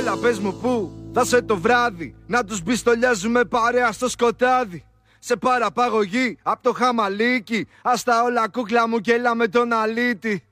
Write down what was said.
Έλα πες μου πού θα σε το βράδυ, να τους μπιστολιάζουμε παρέα στο σκοτάδι. Σε παραπαγωγή απ' το χαμαλίκι, ας τα όλα κούκλα μου και έλα με τον αλήτη.